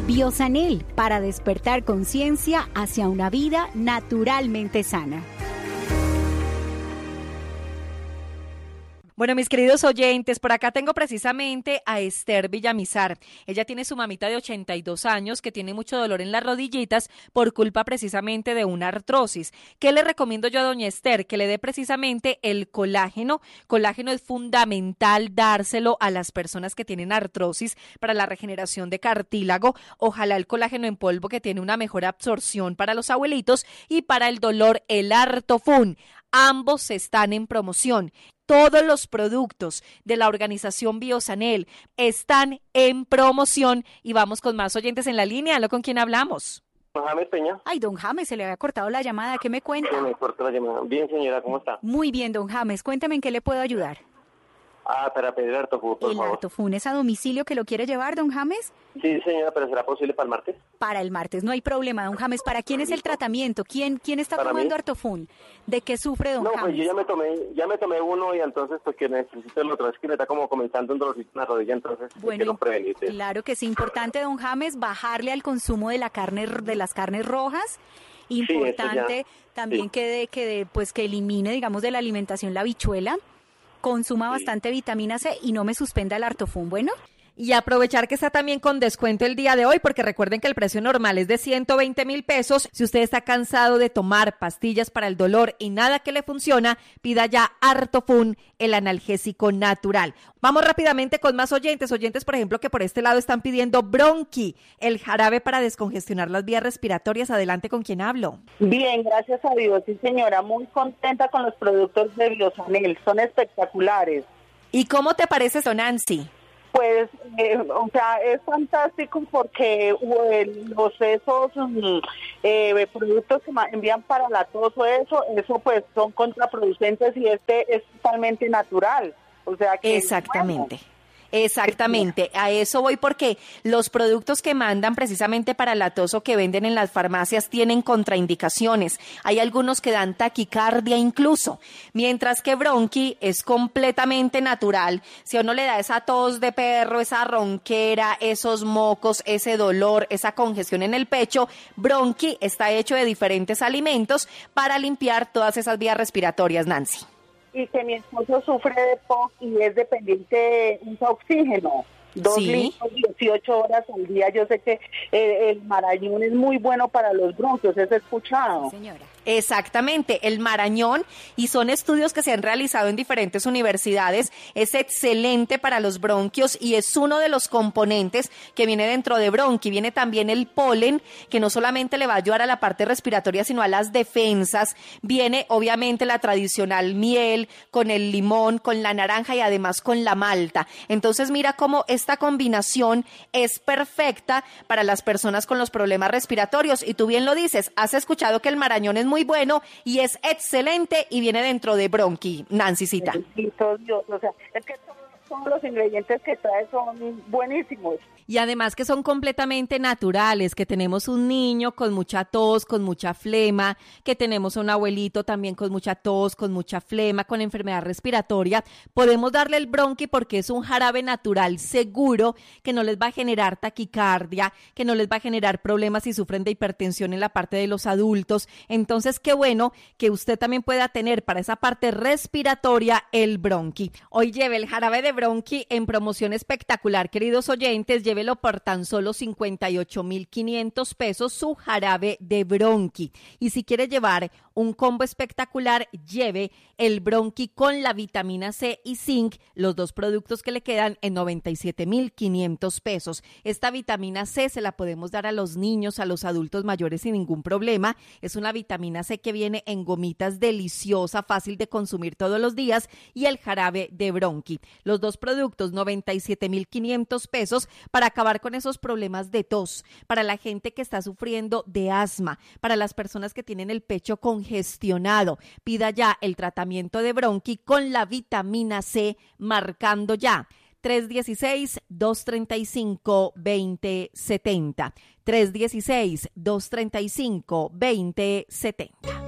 Biosanel, para despertar conciencia hacia una vida naturalmente sana. Bueno, mis queridos oyentes, por acá tengo precisamente a Esther Villamizar. Ella tiene su mamita de 82 años que tiene mucho dolor en las rodillitas por culpa precisamente de una artrosis. ¿Qué le recomiendo yo a doña Esther? Que le dé precisamente el colágeno. Colágeno es fundamental dárselo a las personas que tienen artrosis para la regeneración de cartílago. Ojalá el colágeno en polvo, que tiene una mejor absorción para los abuelitos, y para el dolor el Artofun. Ambos están en promoción. Todos los productos de la organización Biosanel están en promoción y vamos con más oyentes en la línea. ¿Con quién hablamos? Don James Peña. Ay, don James, se le había cortado la llamada. ¿Qué me cuenta? Se me cortó la llamada. Bien, señora, ¿cómo está? Muy bien, don James. Cuéntame en qué le puedo ayudar. Para pedir Artofun, por favor. ¿El Artofun es a domicilio que lo quiere llevar, don James? Sí, señora, pero ¿será posible para el martes? Para el martes, no hay problema, don James. ¿Para quién es el tratamiento? ¿Quién está ¿Para tomando mí? Artofun? ¿De qué sufre, don James? No, pues yo ya me tomé uno y entonces pues que necesito el otro. Es que me está como comenzando un dolorcito en la rodilla, entonces quiero prevenir. Claro que es importante, don James, bajarle al consumo de la carne, de las carnes rojas. Importante también que elimine, digamos, de la alimentación la habichuela. Consuma bastante vitamina C y no me suspenda el Artofun, ¿bueno? Y aprovechar que está también con descuento el día de hoy, porque recuerden que el precio normal es de 120,000 pesos. Si usted está cansado de tomar pastillas para el dolor y nada que le funciona, pida ya Artofun, el analgésico natural. Vamos rápidamente con más oyentes, por ejemplo, que por este lado están pidiendo Bronqui, el jarabe para descongestionar las vías respiratorias. Adelante, ¿con quién hablo? Bien, gracias a Dios, sí señora, muy contenta con los productos de Biosanel, son espectaculares. ¿Y cómo te parece eso, Nancy? Pues, es fantástico porque esos productos que envían para la tos o eso pues son contraproducentes y este es totalmente natural. O sea que exactamente. Bueno. Exactamente, a eso voy, porque los productos que mandan precisamente para la tos o que venden en las farmacias tienen contraindicaciones. Hay algunos que dan taquicardia incluso, mientras que Bronqui es completamente natural. Si a uno le da esa tos de perro, esa ronquera, esos mocos, ese dolor, esa congestión en el pecho, Bronqui está hecho de diferentes alimentos para limpiar todas esas vías respiratorias, Nancy. Y que mi esposo sufre de POC y es dependiente, usa oxígeno, 2 litros, 18 horas al día. Yo sé que el marañón es muy bueno para los bronquios, ¿es escuchado? Señora. Exactamente, el marañón, y son estudios que se han realizado en diferentes universidades, es excelente para los bronquios y es uno de los componentes que viene dentro de Bronqui. Viene también el polen, que no solamente le va a ayudar a la parte respiratoria, sino a las defensas. Viene obviamente la tradicional miel, con el limón, con la naranja y además con la malta. Entonces mira cómo esta combinación es perfecta para las personas con los problemas respiratorios. Y tú bien lo dices, has escuchado que el marañón es muy bueno y es excelente y viene dentro de Bronqui, Nancycita. Dios, o sea, es que todos los ingredientes que trae son buenísimos. Y además que son completamente naturales, que tenemos un niño con mucha tos, con mucha flema, que tenemos un abuelito también con mucha tos, con mucha flema, con enfermedad respiratoria. Podemos darle el Bronqui porque es un jarabe natural seguro, que no les va a generar taquicardia, que no les va a generar problemas si sufren de hipertensión en la parte de los adultos. Entonces, qué bueno que usted también pueda tener para esa parte respiratoria el Bronqui. Hoy lleve el jarabe de Bronqui en promoción espectacular, queridos oyentes, llévelo por tan solo 58,500 pesos su jarabe de Bronqui. Y si quiere llevar un combo espectacular, lleve el Bronqui con la vitamina C y zinc, los dos productos que le quedan en 97,500 pesos. Esta vitamina C se la podemos dar a los niños, a los adultos mayores sin ningún problema. Es una vitamina C que viene en gomitas, deliciosa, fácil de consumir todos los días, y el jarabe de Bronqui. Los dos productos, 97,500 pesos para acabar con esos problemas de tos, para la gente que está sufriendo de asma, para las personas que tienen el pecho congestionado. Pida ya el tratamiento de Bronqui con la vitamina C, marcando ya 316-235-2070. 316-235-2070.